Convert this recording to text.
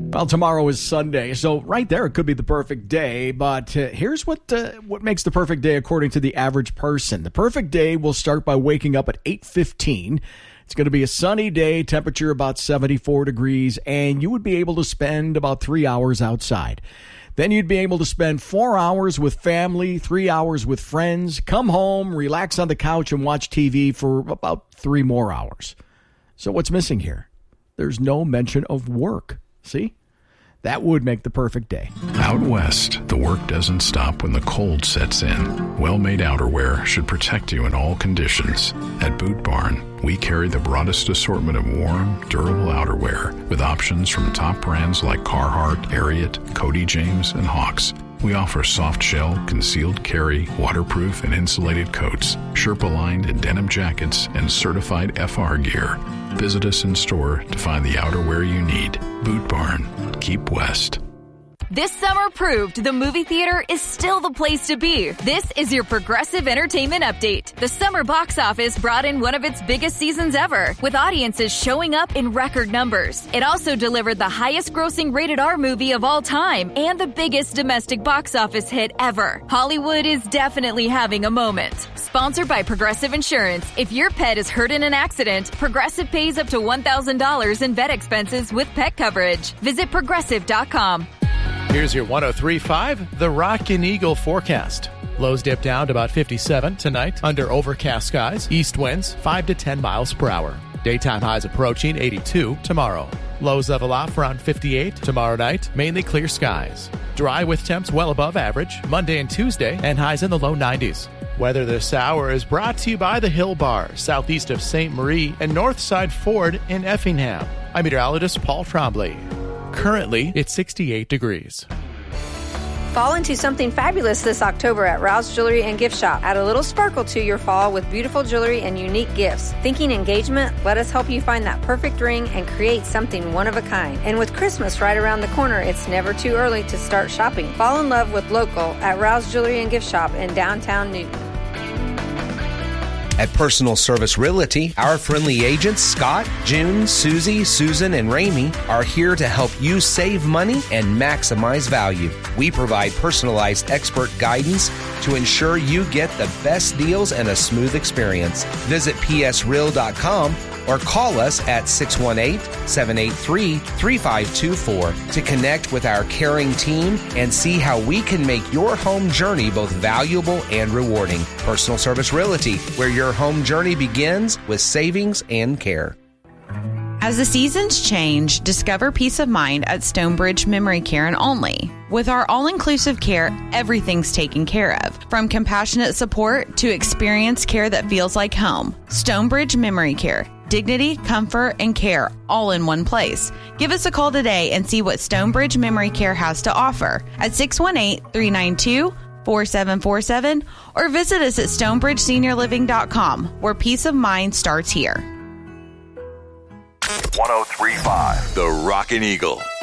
Well, tomorrow is Sunday, so right there it could be the perfect day. But here's what makes the perfect day according to the average person. The perfect day will start by waking up at 8:15. It's going to be a sunny day, temperature about 74 degrees, and you would be able to spend about 3 hours outside. Then you'd be able to spend 4 hours with family, 3 hours with friends, come home, relax on the couch, and watch TV for about 3 more hours. So what's missing here? There's no mention of work. See? That would make the perfect day. Out west, the work doesn't stop when the cold sets in. Well-made outerwear should protect you in all conditions. At Boot Barn, we carry the broadest assortment of warm, durable outerwear with options from top brands like Carhartt, Ariat, Cody James, and Hawks. We offer soft shell, concealed carry, waterproof and insulated coats, Sherpa-lined and denim jackets, and certified FR gear. Visit us in store to find the outerwear you need. Boot Barn. Keep west. This summer proved the movie theater is still the place to be. This is your Progressive Entertainment Update. The summer box office brought in one of its biggest seasons ever, with audiences showing up in record numbers. It also delivered the highest grossing rated R movie of all time and the biggest domestic box office hit ever. Hollywood is definitely having a moment. Sponsored by Progressive Insurance. If your pet is hurt in an accident, Progressive pays up to $1,000 in vet expenses with pet coverage. Visit Progressive.com. Here's your 103.5, the Rockin' Eagle forecast. Lows dip down to about 57 tonight under overcast skies. East winds 5 to 10 miles per hour. Daytime highs approaching 82 tomorrow. Lows level off around 58 tomorrow night. Mainly clear skies. Dry with temps well above average Monday and Tuesday, and highs in the low 90s. Weather this hour is brought to you by the Hill Bar, southeast of St. Marie and Northside Ford in Effingham. I'm meteorologist Paul Trombley. Currently, it's 68 degrees. Fall into something fabulous this October at Rouse Jewelry and Gift Shop. Add a little sparkle to your fall with beautiful jewelry and unique gifts. Thinking engagement? Let us help you find that perfect ring and create something one of a kind. And with Christmas right around the corner, it's never too early to start shopping. Fall in love with local at Rouse Jewelry and Gift Shop in downtown Newton. At Personal Service Realty, our friendly agents, Scott, June, Susie, Susan, and Ramey, are here to help you save money and maximize value. We provide personalized expert guidance to ensure you get the best deals and a smooth experience. Visit psreal.com or call us at 618-783-3524 to connect with our caring team and see how we can make your home journey both valuable and rewarding. Personal Service Realty, where your home journey begins with savings and care. As the seasons change, discover peace of mind at Stonebridge Memory Care and Only. With our all-inclusive care, everything's taken care of. From compassionate support to experienced care that feels like home. Stonebridge Memory Care. Dignity, comfort, and care all in one place. Give us a call today and see what Stonebridge Memory Care has to offer at 618-392-4747 or visit us at stonebridgeseniorliving.com, where peace of mind starts here. 103.5 The Rockin' Eagle.